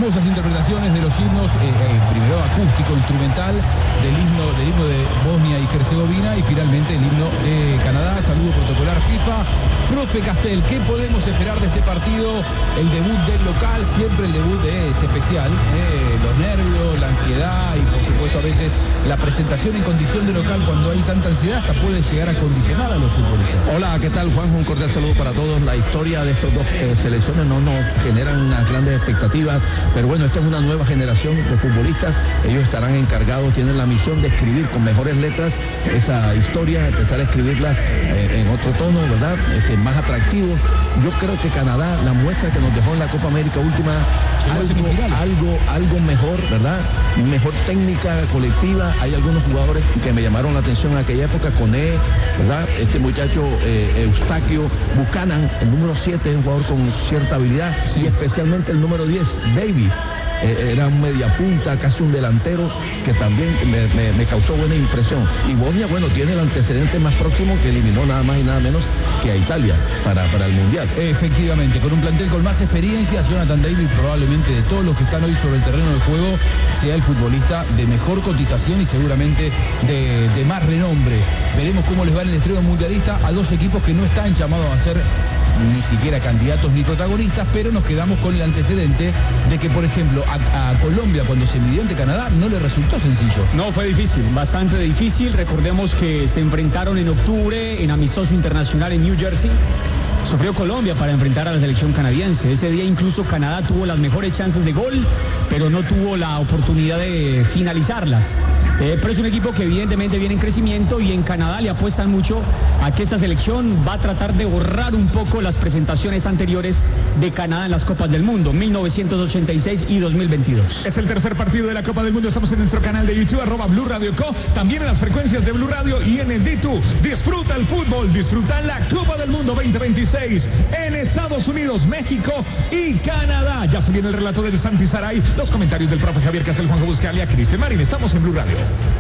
hermosas interpretaciones de los himnos, primero acústico, instrumental, del himno de Bosnia y Herzegovina y finalmente el himno de Canadá. Saludo protocolar FIFA. Profe Castel, ¿qué podemos esperar de este partido? El debut del local, siempre el debut es especial. Los nervios, la ansiedad y por supuesto a veces la presentación en condición de local cuando hay tanta ansiedad hasta puede llegar a condicionar a los futbolistas. Hola, ¿qué tal, Juanjo? Un cordial saludo para todos. La historia de estos dos selecciones no nos generan unas grandes expectativas, pero bueno, esta es una nueva generación de futbolistas. Ellos estarán encargados, tienen la misión de escribir con mejores letras esa historia, empezar a escribirla en otro tono, ¿verdad? más atractivo. Yo creo que Canadá, la muestra que nos dejó en la Copa América última, algo mejor, ¿verdad? Mejor técnica colectiva. Hay algunos jugadores que me llamaron la atención en aquella época, Koné, ¿verdad? Este muchacho Eustaquio Buchanan, el número 7, es un jugador con cierta habilidad, y especialmente el número 10, Davy. Era un mediapunta, casi un delantero, que también me causó buena impresión. Y Bosnia, bueno, tiene el antecedente más próximo, que eliminó nada más y nada menos que a Italia para el Mundial. Efectivamente, con un plantel con más experiencia, Jonathan David probablemente de todos los que están hoy sobre el terreno de juego sea el futbolista de mejor cotización y seguramente de más renombre. Veremos cómo les va en el estreno mundialista a dos equipos que no están llamados a ser ni siquiera candidatos ni protagonistas, pero nos quedamos con el antecedente de que, por ejemplo, a Colombia cuando se midió ante Canadá no le resultó sencillo. No, fue difícil, bastante difícil. Recordemos que se enfrentaron en octubre en amistoso internacional en New Jersey. Sufrió Colombia para enfrentar a la selección canadiense. Ese día incluso Canadá tuvo las mejores chances de gol, pero no tuvo la oportunidad de finalizarlas. Pero es un equipo que evidentemente viene en crecimiento y en Canadá le apuestan mucho a que esta selección va a tratar de borrar un poco las presentaciones anteriores de Canadá en las Copas del Mundo, 1986 y 2022. Es el tercer partido de la Copa del Mundo. Estamos en nuestro canal de YouTube, @Blue Radio Co. También en las frecuencias de Blue Radio y en el D2. Disfruta el fútbol, disfruta la Copa del Mundo 2026 en Estados Unidos, México y Canadá. Ya se viene el relato del Santi Saray, los comentarios del profe Javier Castel, Juanjo Buscalia, Cristian Marín. Estamos en Blue Radio.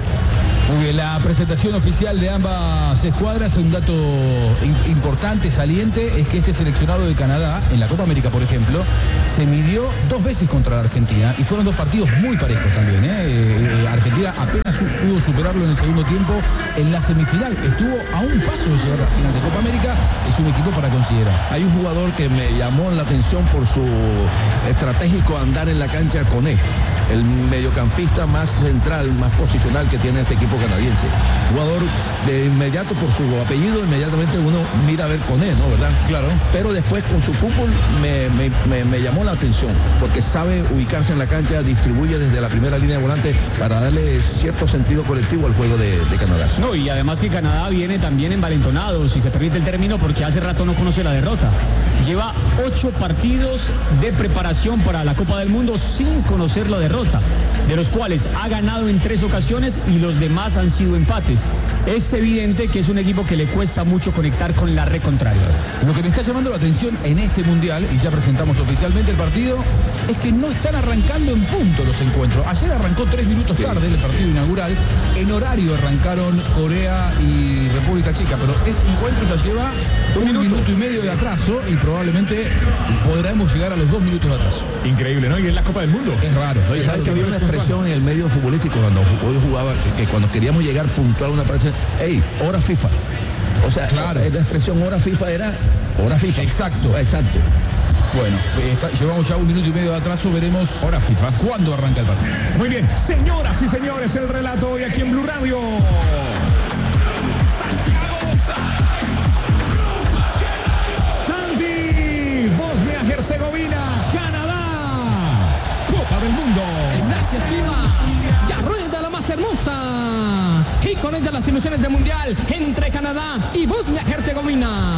Muy bien, la presentación oficial de ambas escuadras, un dato importante, saliente, es que este seleccionado de Canadá, en la Copa América, por ejemplo, se midió 2 veces contra la Argentina y fueron 2 partidos muy parejos también. Argentina apenas pudo superarlo en el segundo tiempo en la semifinal. Estuvo a un paso de llegar a la final de Copa América. Es un equipo para considerar. Hay un jugador que me llamó la atención por su estratégico andar en la cancha, Koné, el mediocampista más central, más posicional que tiene este equipo canadiense. Jugador de inmediato, por su apellido, inmediatamente uno mira a ver Koné, ¿no? ¿Verdad? Claro. Pero después con su fútbol me llamó la atención, porque sabe ubicarse en la cancha, distribuye desde la primera línea de volante para darle cierto sentido colectivo al juego de Canadá. No, y además que Canadá viene también envalentonado, si se permite el término, porque hace rato no conoce la derrota. Lleva 8 partidos de preparación para la Copa del Mundo sin conocer la derrota, de los cuales ha ganado en 3 ocasiones y los demás han sido empates. Es evidente que es un equipo que le cuesta mucho conectar con la red contraria. Lo que me está llamando la atención en este Mundial, y ya presentamos oficialmente el partido, es que no están arrancando en punto los encuentros. Ayer arrancó 3 minutos tarde el partido inaugural. En horario arrancaron Corea y República Checa, pero este encuentro ya lleva un minuto y medio de atraso y probablemente podremos llegar a los 2 minutos de atraso. Increíble, ¿no? Y es la Copa del Mundo. Es raro. Oye, ¿sabes que había una expresión en el medio futbolístico cuando hoy jugaba, que cuando queríamos llegar puntual a una partida, hey, hora FIFA? O sea, claro, la expresión hora FIFA era hora FIFA. Exacto. Bueno, llevamos ya 1 minuto y medio de atraso, veremos hora FIFA cuándo arranca el partido. Muy bien, señoras y señores, el relato hoy aquí en Blue Radio. Santi, Bosnia-Herzegovina, Canadá, Copa del Mundo. Gracias, Clima. Ya rueda la más hermosa. Y con ella las ilusiones del Mundial entre Canadá y Bosnia-Herzegovina.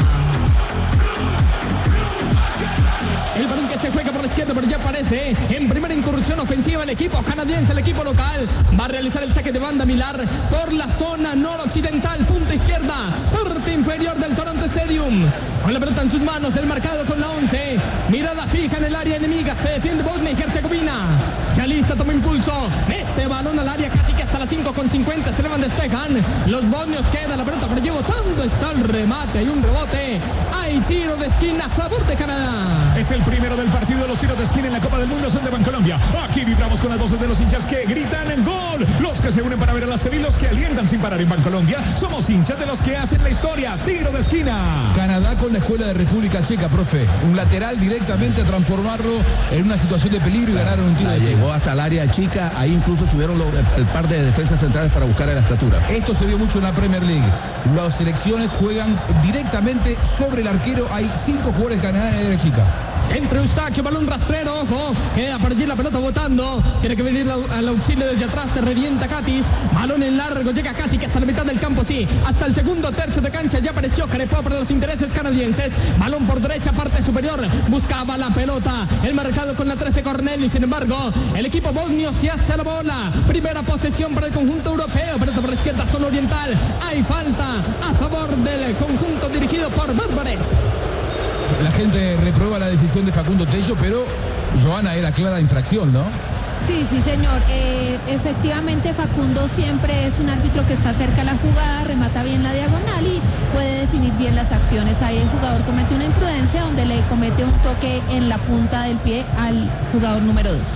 El balón que se juega por la izquierda, pero ya aparece en primera incursión ofensiva el equipo canadiense, el equipo local. Va a realizar el saque de banda Millar por la zona noroccidental, punta izquierda, parte inferior del Toronto Stadium. Con la pelota en sus manos, el marcado con la 11. Mirada fija en el área enemiga, se defiende Bosnia y Herzegovina. Se Se alista, toma impulso. Mete balón al área casi que hasta las 5:50. Se levan, despejan. Los bosnios queda la pelota por allí botando. Está el remate. Hay un rebote. Hay tiro de esquina a favor de Canadá. Es el primero del partido. Los tiros de esquina en la Copa del Mundo son de Bancolombia. Aquí vibramos con las voces de los hinchas que gritan en gol. Los que se unen para ver a la serie, los que alientan sin parar en Bancolombia. Somos hinchas de los que hacen la historia. Tiro de esquina. Canadá con la escuela de República Checa, profe. Un lateral directamente a transformarlo en una situación de peligro y ganaron un tiro. Llegó hasta el área chica, ahí incluso subieron el par de defensas centrales para buscar la estatura. Esto se vio mucho en la Premier League. Las selecciones juegan directamente sobre el arquero. Hay 5 jugadores de Canadá en la área chica. Centro Eustaquio, balón rastrero, ojo, queda por allí la pelota botando, tiene que venir al auxilio desde atrás, se revienta Katis, balón en largo, llega casi que hasta la mitad del campo, sí, hasta el segundo tercio de cancha, ya apareció Crepó para los intereses canadienses, balón por derecha, parte superior, buscaba la pelota, el marcado con la 13 Corneli, sin embargo, el equipo bosnio se hace la bola, primera posesión para el conjunto europeo, pelota por la izquierda, zona oriental, hay falta a favor del conjunto dirigido por Bárbares. La gente reprueba la decisión de Facundo Tello, pero Joana, era clara infracción, ¿no? Sí, señor. Efectivamente, Facundo siempre es un árbitro que está cerca de la jugada, remata bien la diagonal y puede definir bien las acciones. Ahí el jugador comete una imprudencia donde le comete un toque en la punta del pie al jugador número 2.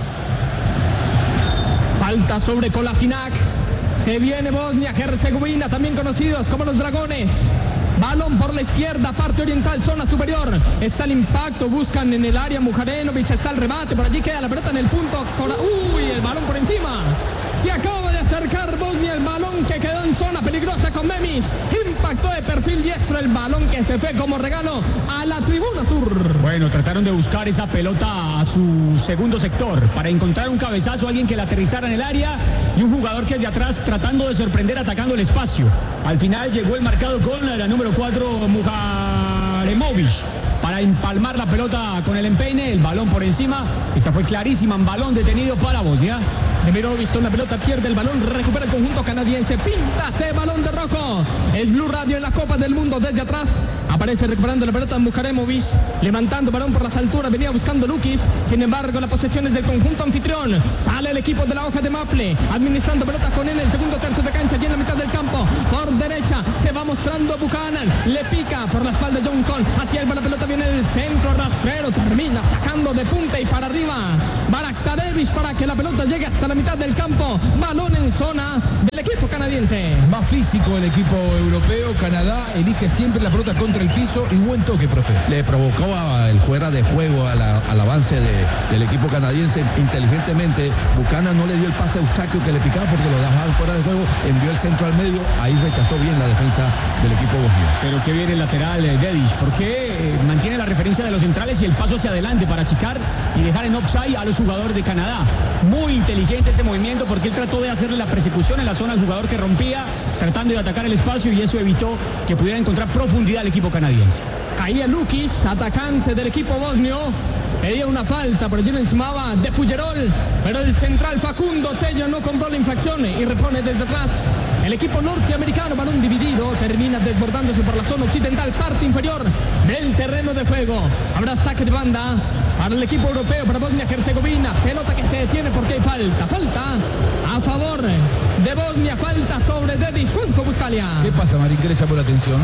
Falta sobre Kolasinac. Se viene Bosnia-Herzegovina, también conocidos como los Dragones. Balón por la izquierda, parte oriental, zona superior. Está el impacto, buscan en el área Mujarenovic, está el remate, por allí queda la pelota en el punto. Uy, el balón por encima. Se acaba de acercar Bosnia, el balón que quedó en zona peligrosa con Memis. Impactó de perfil diestro el balón que se fue como regalo a la tribuna sur. Bueno, trataron de buscar esa pelota a su segundo sector para encontrar un cabezazo, alguien que la aterrizara en el área y un jugador que es de atrás tratando de sorprender atacando el espacio. Al final llegó el marcado con la número 4 Mujaremovic para empalmar la pelota con el empeine, el balón por encima. Esa fue clarísima, un balón detenido para Bosnia. Demirovic con la pelota, pierde el balón, recupera el conjunto canadiense, píntase balón de rojo. El Blue Radio en la Copa del Mundo desde atrás. Aparece recuperando la pelota Mujaremovic, levantando balón por las alturas, venía buscando Lukis. Sin embargo, la posesión es del conjunto anfitrión. Sale el equipo de la hoja de Maple, administrando pelota con él en el segundo tercio de cancha, y en la mitad del campo. Por derecha se va mostrando Buchanan, le pica por la espalda Johnson. Hacia él va la pelota, viene el centro rastrero, termina sacando de punta y para arriba. Baraktarevic para que la pelota llegue hasta la mitad del campo. Balón en zona del equipo canadiense. Más físico el equipo europeo. Canadá elige siempre la pelota contra el piso y buen toque, profe. Le provocó el fuera de juego al avance del equipo canadiense inteligentemente. Buchanan no le dio el pase a Eustaquio que le picaba porque lo dejaba fuera de juego, envió el centro al medio, ahí rechazó bien la defensa del equipo bosnio. Pero qué bien el lateral Dedic, porque mantiene la referencia de los centrales y el paso hacia adelante para achicar y dejar en offside a los jugadores de Canadá. Muy inteligente ese movimiento porque él trató de hacerle la persecución en la zona al jugador que rompía, tratando de atacar el espacio, y eso evitó que pudiera encontrar profundidad el equipo canadiense. Caía Lukis, atacante del equipo bosnio. Pedía una falta, pero allí lo encimaba de Fullerol, pero el central Facundo Tello no compró la infracción y repone desde atrás. El equipo norteamericano, balón dividido, termina desbordándose por la zona occidental, parte inferior del terreno de juego. Habrá saque de banda para el equipo europeo, para Bosnia-Herzegovina. Pelota que se detiene porque hay falta. Falta a favor de Bosnia, falta sobre Dedic. Juanjo Buscalia. ¿Qué pasa, Marín? ¿Qué le llamó la atención?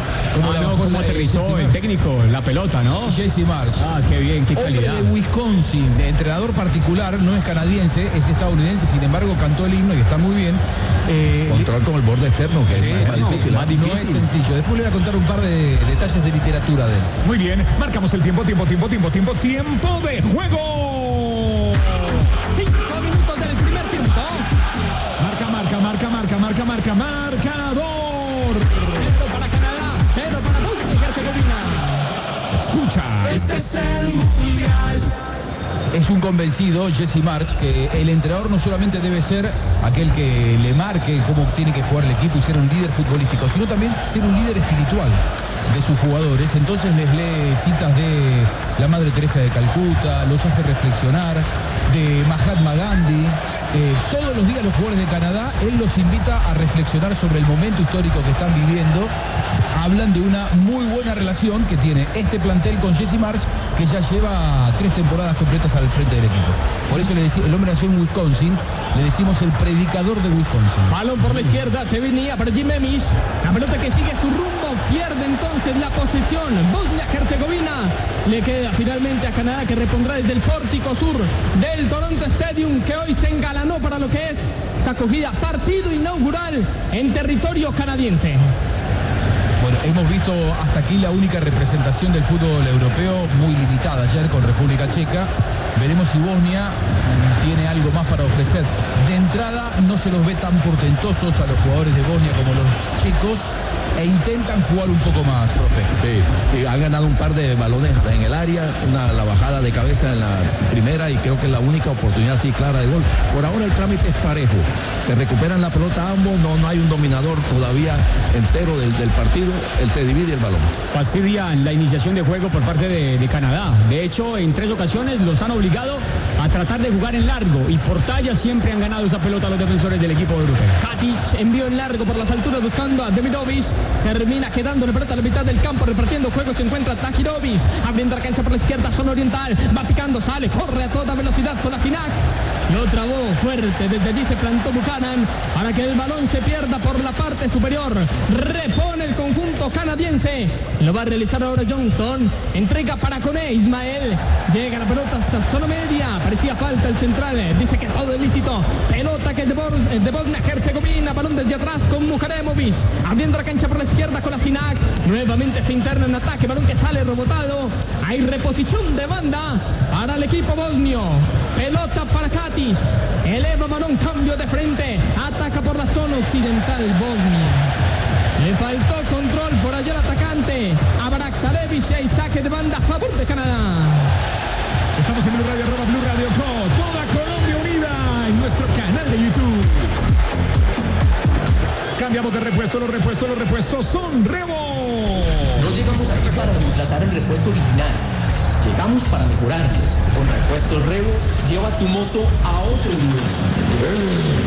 ¿Cómo aterrizó el técnico la pelota, no? Jesse March. Qué bien, qué calidad. Hombre de Wisconsin, de entrenador particular, no es canadiense, es estadounidense, sin embargo cantó el himno y está muy bien. Control con el borde externo, que sí, es más difícil. No es sencillo. Después le voy a contar un par de detalles de literatura de él. Muy bien, marcamos el tiempo de juego. 5 minutos del primer tiempo. Marcador. 0 para Canadá, 0 para Bosnia y Herzegovina. Escucha. Este es el mundial. Es un convencido, Jesse March, que el entrenador no solamente debe ser aquel que le marque cómo tiene que jugar el equipo y ser un líder futbolístico, sino también ser un líder espiritual de sus jugadores. Entonces les lee citas de la Madre Teresa de Calcuta, los hace reflexionar, de Mahatma Gandhi. Todos los días los jugadores de Canadá, él los invita a reflexionar sobre el momento histórico que están viviendo, hablan de una muy buena relación que tiene este plantel con Jesse Marsh, que ya lleva 3 temporadas completas al frente del equipo. Por eso le decimos, el hombre nació en Wisconsin, le decimos el predicador de Wisconsin. Balón por la izquierda, se venía para Jim Memis. La pelota que sigue su rumbo, pierde entonces la posesión. Bosnia-Herzegovina. Le queda finalmente a Canadá, que repondrá desde el pórtico sur del Toronto Stadium, que hoy se engalanó para lo que es esta acogida, partido inaugural en territorio canadiense. Bueno, hemos visto hasta aquí la única representación del fútbol europeo, muy limitada ayer con República Checa. Veremos si Bosnia tiene algo más para ofrecer. De entrada no se los ve tan portentosos a los jugadores de Bosnia como los checos, e intentan jugar un poco más, profe. Sí, y han ganado un par de balones en el área, la bajada de cabeza en la primera, y creo que es la única oportunidad así clara de gol. Por ahora el trámite es parejo, se recuperan la pelota ambos, no hay un dominador todavía entero del partido, se divide el balón. Fastidia la iniciación de juego por parte de Canadá. De hecho, en 3 ocasiones los han obligado a tratar de jugar en largo, y por talla siempre han ganado esa pelota los defensores del equipo europeo. Katic envió en largo por las alturas buscando a Demirovic. Termina quedando la pelota a la mitad del campo, repartiendo juego. Se encuentra Tahirovic, abriendo la cancha por la izquierda, zona oriental. Va picando, sale, corre a toda velocidad con la Sinac. Lo trabó fuerte, desde allí se plantó Buchanan para que el balón se pierda por la parte superior. Repone el conjunto canadiense. Lo va a realizar ahora Johnson. Entrega para Koné, Ismael. Llega la pelota hasta zona media. Parecía falta el central. Dice que todo es lícito. Pelota que es de Bosnia-Herzegovina. Balón desde atrás con Mukaremovic. Abriendo la cancha por la izquierda con la Sinac. Nuevamente se interna en ataque. Balón que sale rebotado. Hay reposición de banda para el equipo bosnio. Pelota para Katic. Eleva balón, cambio de frente. Ataca por la zona occidental Bosnia. Le faltó control por allá el atacante. Abrakhtarevic, y saque de banda a favor de Canadá. Estamos en Blue Radio, @Blue Radio Co. Toda Colombia unida en nuestro canal de YouTube. Cambiamos de repuesto, los repuestos son Revo. No llegamos aquí para reemplazar el repuesto original. Llegamos para mejorarlo. Con Repuestos Revo, lleva tu moto a otro nivel.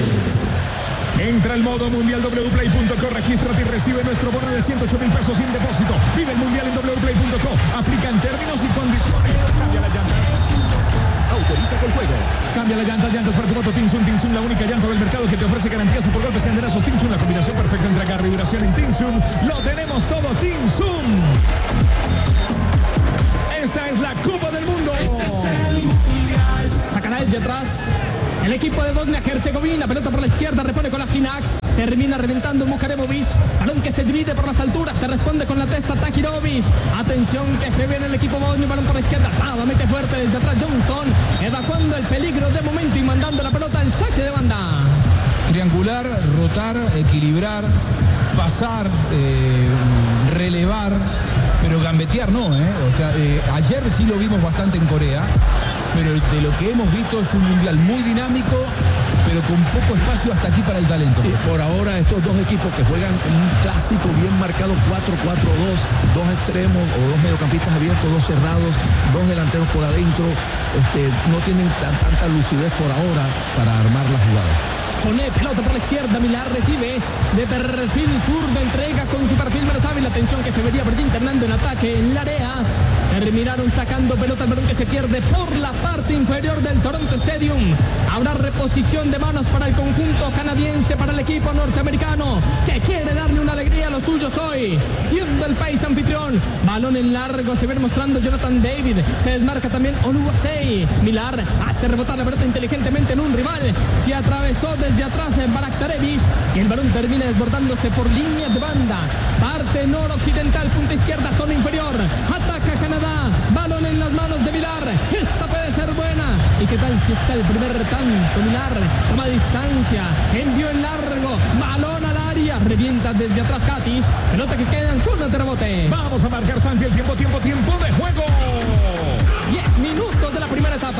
Entra al modo mundial wplay.co, regístrate y recibe nuestro bono de 108.000 pesos sin depósito. Vive el mundial en wplay.co. Aplican términos y condiciones. Cambia las llantas. Autoriza con juego. Cambia las llantas para tu moto Tinsun. Tinsun, la única llanta del mercado que te ofrece garantías por golpes y candelazos. Tinsun, la combinación perfecta entre agarre y duración en Tinsun. Lo tenemos todo, Tinsun. Esta es la Copa del Mundo. Este es el mundial. Sacará desde atrás el equipo de Bosnia-Herzegovina. Pelota por la izquierda, repone con la Sinac. Termina reventando Mukaremovic. Balón que se divide por las alturas. Se responde con la testa Tahirovic. Atención que se viene el equipo bosnio. Balón por la izquierda. Mete fuerte desde atrás Johnson. Evacuando el peligro de momento y mandando la pelota al saque de banda. Triangular, rotar, equilibrar, pasar, relevar, pero gambetear no, O sea, ayer sí lo vimos bastante en Corea, pero de lo que hemos visto es un mundial muy dinámico, pero con poco espacio hasta aquí para el talento. Y por ahora estos dos equipos que juegan un clásico bien marcado 4-4-2, dos extremos o dos mediocampistas abiertos, dos cerrados, dos delanteros por adentro, no tienen tanta lucidez por ahora para armar las jugadas. Pone pelota por la izquierda, Milar recibe de perfil zurdo, entrega con su perfil menos hábil. Atención que se vería por allí internando en ataque en la área. Terminaron sacando pelota, el balón que se pierde por la parte inferior del Toronto Stadium. Habrá reposición de manos para el conjunto canadiense, para el equipo norteamericano, que quiere darle una alegría a los suyos hoy, siendo el país anfitrión. Balón en largo, se viene mostrando Jonathan David. Se desmarca también Oluwasei. Milar hace rebotar la pelota inteligentemente en un rival. Se atravesó desde atrás en Baraktarevic y el balón termina desbordándose por línea de banda. Parte noroccidental, punta izquierda, zona inferior. Ataca Canadá. Balón en las manos de Milar. Esta puede ser buena. ¿Y qué tal si está el primer tanto? Milar toma distancia. Envió en largo. Balón al área. Revienta desde atrás Katic. Pelota que queda en zona de rebote. Vamos a marcar, Santi, el tiempo de juego. 10 minutos de la primera etapa.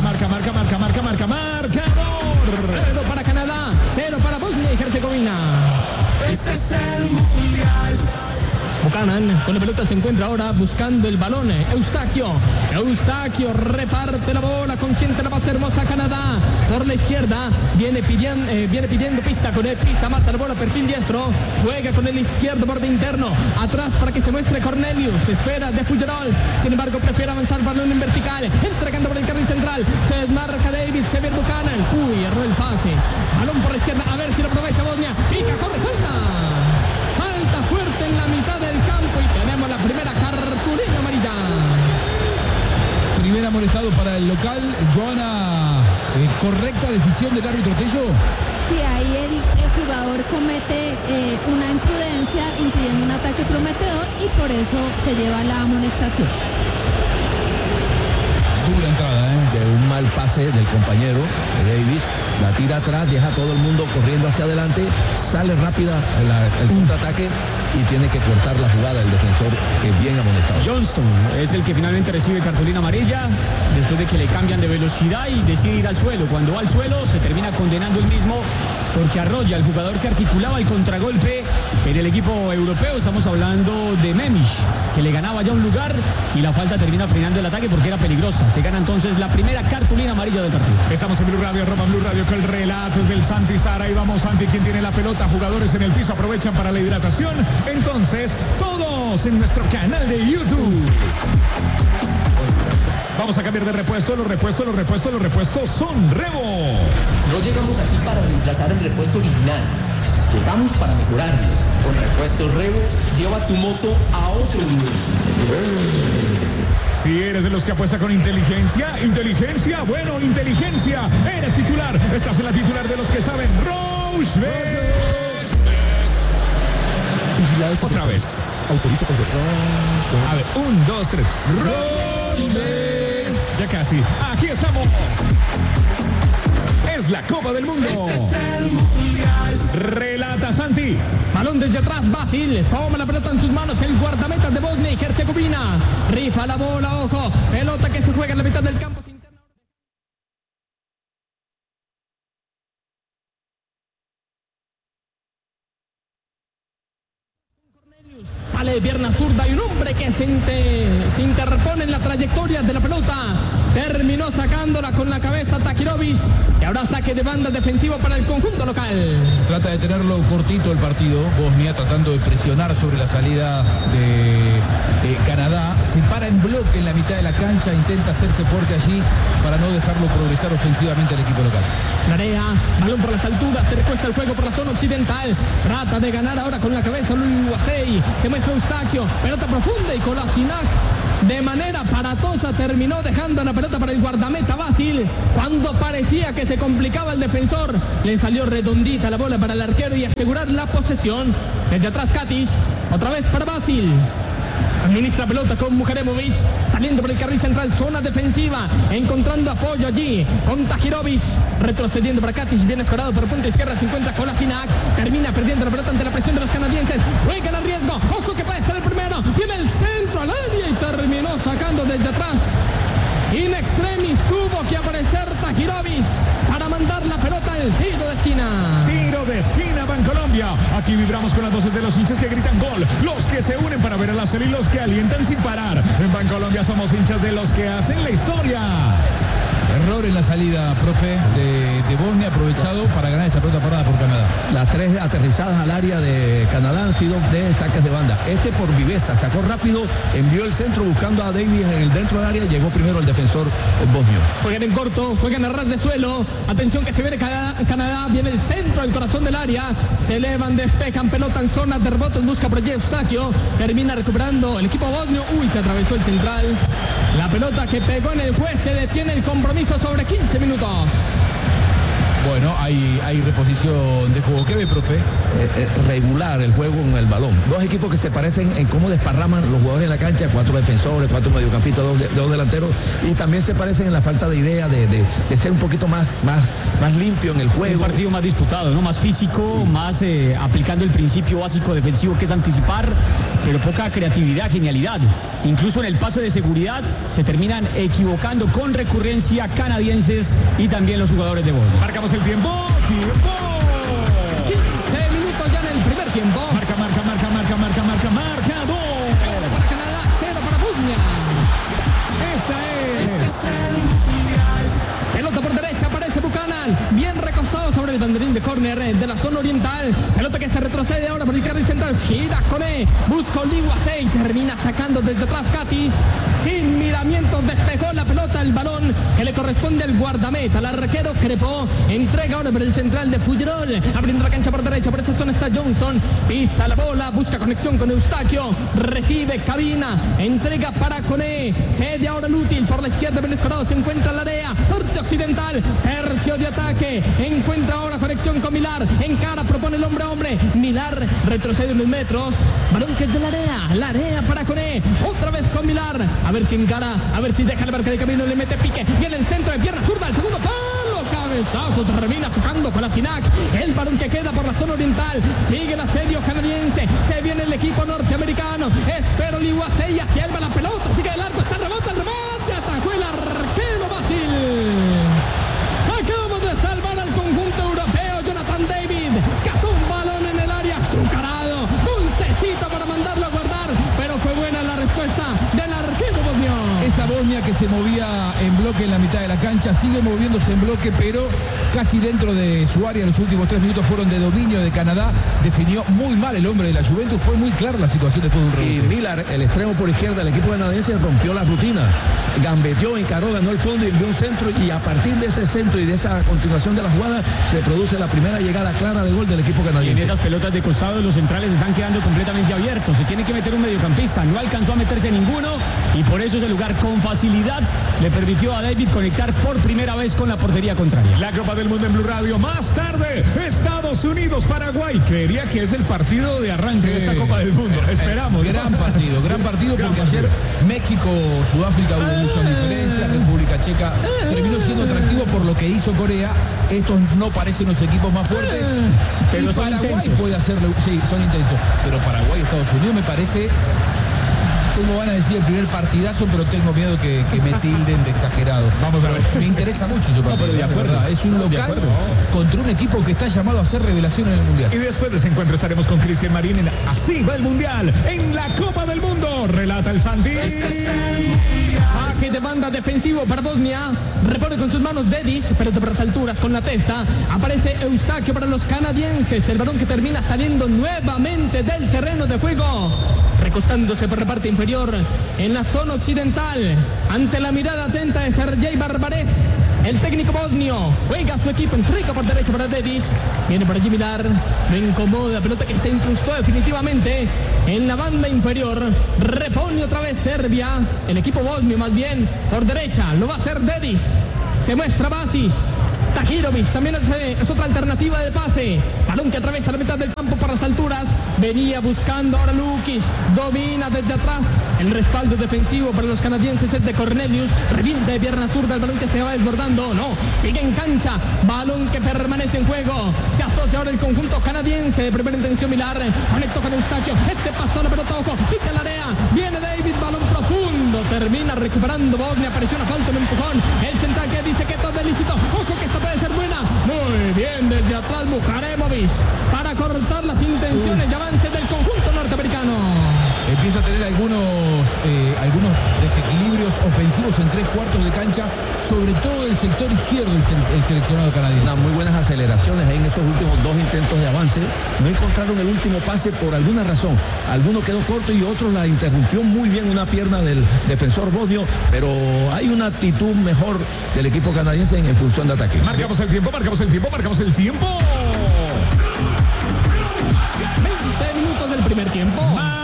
Marcador. 0 para Canadá, 0 para Bosnia y Herzegovina. Este es el mundial. Buchanan con la pelota se encuentra ahora buscando el balón. Eustaquio reparte la bola, consiente la base hermosa Canadá por la izquierda, viene pidiendo pista con él, pisa más a la bola, perfil diestro, juega con el izquierdo borde interno, atrás para que se muestre Cornelius, espera de Fulgerols, sin embargo prefiere avanzar balón en vertical, entregando por el carril central, se desmarca David, se ve Buchanan, erró el pase, balón por la izquierda, a ver si lo aprovecha Bosnia, pica, corre, falta fuerte en la mitad del campo y tenemos la primera cartulina amarilla. Primer amonestado para el local. Joana, ¿correcta decisión del árbitro Tello? Sí, ahí el jugador comete una imprudencia impidiendo un ataque prometedor y por eso se lleva la amonestación. Dura entrada, de un mal pase del compañero de Davis, la tira atrás, deja a todo el mundo corriendo hacia adelante, sale rápida el contraataque y tiene que cortar la jugada del defensor, que es bien amonestado. Johnston es el que finalmente recibe cartulina amarilla después de que le cambian de velocidad y decide ir al suelo. Cuando va al suelo se termina condenando el mismo porque arrolla al jugador que articulaba el contragolpe en el equipo europeo. Estamos hablando de Memich, que le ganaba ya un lugar y la falta termina frenando el ataque porque era peligrosa. Se gana entonces la primera cartulina amarilla del partido. Estamos en Blue Radio, Blue Radio, con el relato del Santi Sara. Ahí vamos, Santi, quien tiene la pelota. Jugadores en el piso aprovechan para la hidratación. Entonces, todos en nuestro canal de YouTube. Vamos a cambiar de repuesto. Los repuestos son Revo. No llegamos aquí para reemplazar el repuesto original. Llegamos para mejorarlo. Con repuestos Revo, lleva tu moto a otro nivel. Si eres de los que apuesta con inteligencia, eres titular. Estás en la titular de los que saben. Rochebet. Otra vez. A ver, 1, 2, 3. Rochebet. Ya casi. Aquí estamos. Es la Copa del Mundo. Relata Santi. Balón desde atrás, Basil, toma la pelota en sus manos, el guardameta de Bosnia y Herzegovina, rifa la bola, ojo, pelota que se juega en la mitad del campo. Sale de pierna zurda y un hombre que se interpone en la trayectoria de la pelota. Terminó sacándola con la cabeza Tahirovic y ahora saque de banda defensivo para el conjunto local. Trata de tenerlo cortito el partido. Bosnia tratando de presionar sobre la salida de Canadá. Se para en bloque en la mitad de la cancha. Intenta hacerse fuerte allí para no dejarlo progresar ofensivamente al equipo local. Narea, balón por las alturas, se recuesta el juego por la zona occidental. Trata de ganar ahora con la cabeza Luis Guasei. Se muestra Eustaquio, pelota profunda y Kolasinac de manera aparatosa terminó dejando la pelota para el guardameta Basil. Cuando parecía que se complicaba el defensor, le salió redondita la bola para el arquero y asegurar la posesión. Desde atrás Katic, otra vez para Basil. Administra pelota con Mujaremovic, saliendo por el carril central, zona defensiva, encontrando apoyo allí con Tahirovic, retrocediendo para Katic, bien escorado por punta izquierda, se encuentra Kolasinac, termina perdiendo la pelota ante la presión de los canadienses, juegan a riesgo, ojo que puede ser el primero, viene el centro al área y terminó sacando desde atrás. In extremis tuvo que aparecer Tahirovic para mandar la pelota al tiro de esquina. Tiro de esquina, Bancolombia. Aquí vibramos con las voces de los hinchas que gritan gol, los que se unen para ver a la serie y los que alientan sin parar. En Bancolombia somos hinchas de los que hacen la historia. Error en la salida, profe, de Bosnia, aprovechado para ganar esta pelota parada por Canadá. Las 3 aterrizadas al área de Canadá han sido de saques de banda. Este por viveza, sacó rápido, envió el centro buscando a Davis en el dentro del área, llegó primero el defensor bosnio. Juegan en corto, juegan a ras de suelo. Atención que se viene Canadá, viene el centro del corazón del área. Se elevan, despejan, pelota en zona de rebote, busca por Eustaquio. Termina recuperando el equipo bosnio. Se atravesó el central. La pelota que pegó en el juez, se detiene el compromiso sobre 15 minutos. Bueno, hay reposición de juego. ¿Qué ve, profe? Regular el juego con el balón. Dos equipos que se parecen en cómo desparraman los jugadores en la cancha, 4 defensores, 4 mediocampistas, dos delanteros, y también se parecen en la falta de idea de ser un poquito más limpio en el juego. Un partido más disputado, ¿no? Más físico, más aplicando el principio básico defensivo que es anticipar, pero poca creatividad, genialidad. Incluso en el pase de seguridad se terminan equivocando con recurrencia canadienses y también los jugadores de Bosnia. Marcamos el tiempo. 15 minutos ya en el primer tiempo. Marcador. córner de la zona oriental. Pelota que se retrocede ahora por el carril central. Gira Cone. Busca Oliguasey. Termina sacando desde atrás Katis. Sin miramientos despejó la pelota, el balón que le corresponde al guardameta. El arquero Crepó. Entrega ahora por el central de Fuyerol. Abriendo la cancha por derecha. Por esa zona está Johnson. Pisa la bola. Busca conexión con Eustaquio. Recibe Cabina. Entrega para Cone. Cede ahora el útil. Por la izquierda Vélez Corado. Se encuentra la área. Norte occidental. Tercio de ataque. Encuentra ahora conexión con Milar. Encara. Propone el hombre a hombre. Milar retrocede unos metros. Balón que es de la área para Cone. Otra vez con Milar. A ver si encara. A ver si deja el marca de camino. Le mete pique. Viene el centro de pierna zurda. El segundo palo. Cabezazo. Termina sacando con la Sinac. El balón que queda por la zona oriental. Sigue el asedio canadiense. Se viene el equipo norteamericano. Espero Oliguasey. Hacia él va la pelota. Sigue el arco. Está el rebote. Atacó el arquero Basil. Acabamos de salvar al conjunto europeo. Jonathan David. Cazó un balón en el área. Azucarado. Dulcecito para mandarlo a guardar. Pero fue buena la respuesta del arquero bosnio. Esa Bosnia que se movía en bloque en la mitad de la cancha, sigue moviéndose en bloque, pero casi dentro de su área. Los últimos 3 minutos fueron de dominio de Canadá. Definió muy mal el hombre de la Juventus. Fue muy clara la situación después de un rebote. Y Milar, el extremo por izquierda, el equipo canadiense rompió la rutina. Gambeteó, encaró, ganó el fondo y envió un centro. Y a partir de ese centro y de esa continuación de la jugada, se produce la primera llegada clara de gol del equipo Y en canadiense. esas pelotas de costado los centrales están quedando completamente abiertos. Se tiene que meter un mediocampista. No alcanzó a meterse ninguno y por eso ese lugar con facilidad le permitió a David conectar por primera vez con la portería contraria. La Copa del Mundo en Blue Radio. Más tarde, Estados Unidos, Paraguay. Creería que es el partido de arranque de esta Copa del Mundo. Esperamos. Gran partido porque ayer México, Sudáfrica hubo muchas diferencias. República Checa terminó siendo atractivo por lo que hizo Corea. Estos no parecen los equipos más fuertes. Pero y son Paraguay intensos. puede hacerlo. Sí, son intensos. Pero Paraguay, Estados Unidos me parece. Tengo ganas de decir el primer partidazo, pero tengo miedo que me tilden de exagerado. Vamos a ver. Me interesa mucho ese partido. pero de acuerdo. ¿Verdad? Es un De local acuerdo. contra un equipo que está llamado a hacer revelación en el Mundial. Y después de ese encuentro estaremos con Cristian Marín en Así va el Mundial en la Copa del Mundo. Relata el Santi. Baje de banda defensivo para Bosnia. Repone con sus manos Dedis, pero de las alturas con la testa. Aparece Eustaquio para los canadienses. El balón que termina saliendo nuevamente del terreno de juego. Recostándose por la parte inferior en la zona occidental. Ante la mirada atenta de Sergei Barbarés. El técnico bosnio juega a su equipo, entrega por derecha para Dedis. Viene por allí Milar. Lo incomoda, pelota que se incrustó definitivamente en la banda inferior. Repone otra vez Serbia. El equipo bosnio más bien por derecha. Lo va a hacer Dedis. Se muestra Basis. Tahirovic también es otra alternativa de pase. Balón que atraviesa la mitad del campo para las alturas. Venía buscando ahora Lukic. Domina desde atrás. El respaldo defensivo para los canadienses es de Cornelius. Revienta de pierna zurda el balón que se va desbordando. No, sigue en cancha. Balón que permanece en juego. Se asocia ahora el conjunto canadiense de primera intención Milar. Conectó con Eustaquio. Este pasó la pelota, ojo. Pica el área. Viene David, balón profundo. Termina recuperando Bosnia. Apareció una falta, un empujón. El central que dice que todo es lícito. Ojo que esta puede ser buena. Muy bien desde atrás Mujaremovic para cortar las intenciones de avance del conjunto norteamericano. Empieza a tener algunos desequilibrios ofensivos en 3/4 de cancha, sobre todo del sector izquierdo el seleccionado canadiense. Unas muy buenas aceleraciones ahí en esos últimos 2 intentos de avance. No encontraron el último pase por alguna razón. Alguno quedó corto y otro la interrumpió muy bien una pierna del defensor bosnio, pero hay una actitud mejor del equipo canadiense en función de ataque. Marcamos el tiempo. 20 minutos del primer tiempo.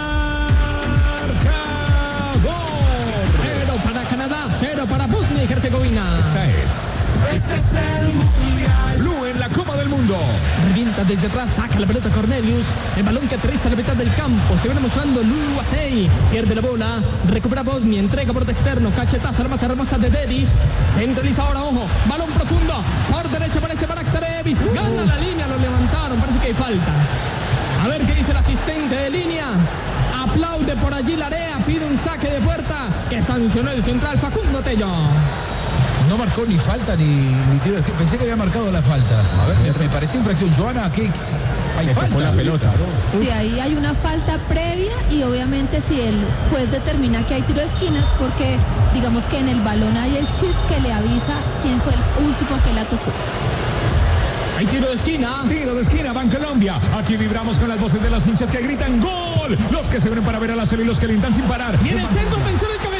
Marcador. 0 para Canadá, 0 para Bosnia y Herzegovina. Este es el Mundial. Blue en la Copa del Mundo. Revienta desde atrás, saca la pelota Cornelius. El balón que aterriza a la mitad del campo. Se viene mostrando Oliguasey. Pierde la bola. Recupera Bosnia. Entrega por externo. Cachetazo, la más hermosa de Dedis. Centraliza ahora, ojo. Balón profundo. Por derecha aparece Baraktarevic. Gana la línea, lo levantaron. Parece que hay falta. A ver qué dice el asistente de línea. Aplaude por allí Larea. Pide un saque de puerta que sancionó el central Facundo Tello. No marcó ni falta ni tiro. Pensé que había marcado la falta. A ver, me pareció infracción. Joana, ¿qué? Hay falta. La pelota. Sí, ahí hay una falta previa y obviamente si el juez determina que hay tiro de esquinas porque digamos que en el balón hay el chip que le avisa quién fue el último que la tocó. Hay tiro de esquina. Tiro de esquina, Bancolombia. Aquí vibramos con las voces de los hinchas que gritan ¡gol! Los que se ven para ver a la cena y los que le intentan sin parar. Viene el centro, venció el cabeza.